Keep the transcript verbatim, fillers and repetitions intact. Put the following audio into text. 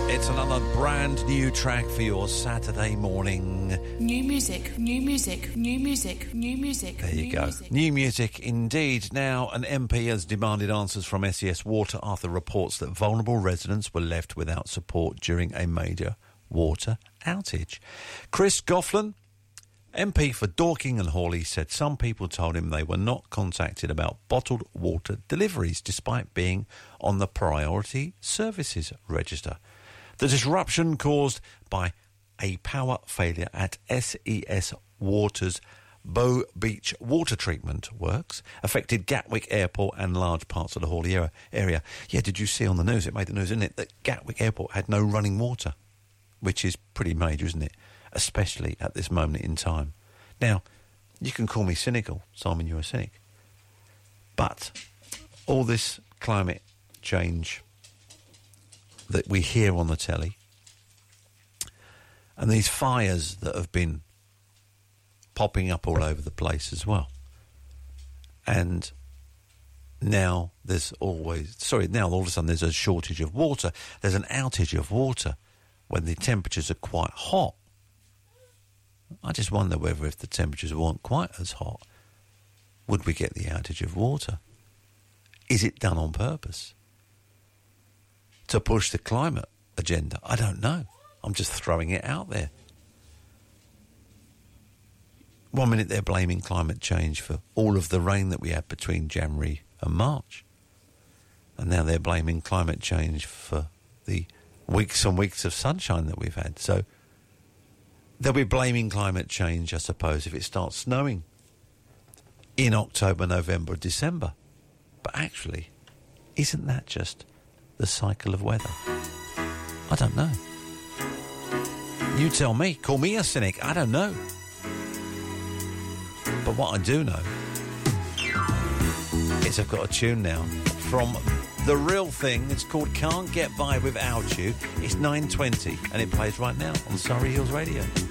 It's another brand new track for your Saturday morning. New music, new music, new music, new music. There you new go. Music. New music indeed. Now, an M P has demanded answers from S E S Water after reports that vulnerable residents were left without support during a major water outage. Chris Goughlin, M P for Dorking and Hawley, said some people told him they were not contacted about bottled water deliveries despite being on the priority services register. The disruption caused by a power failure at S E S Water's Bow Beach water treatment works affected Gatwick Airport and large parts of the Hawley area. Yeah, did you see on the news, it made the news, didn't it, that Gatwick Airport had no running water, which is pretty major, isn't it, especially at this moment in time. Now, you can call me cynical, Simon, you're a cynic, but all this climate change that we hear on the telly and these fires that have been popping up all over the place as well, and now there's always sorry now all of a sudden there's a shortage of water, there's an outage of water when the temperatures are quite hot. I just wonder whether if the temperatures weren't quite as hot, would we get the outage of water? Is it done on purpose to push the climate agenda? I don't know. I'm just throwing it out there. One minute they're blaming climate change for all of the rain that we had between January and March. And now they're blaming climate change for the weeks and weeks of sunshine that we've had. So they'll be blaming climate change, I suppose, if it starts snowing in October, November, December. But actually, isn't that just the cycle of weather? I don't know. You tell me. Call me a cynic. I don't know. But what I do know is I've got a tune now from The Real Thing. It's called Can't Get By Without You. It's nine twenty and it plays right now on Surrey Hills Radio.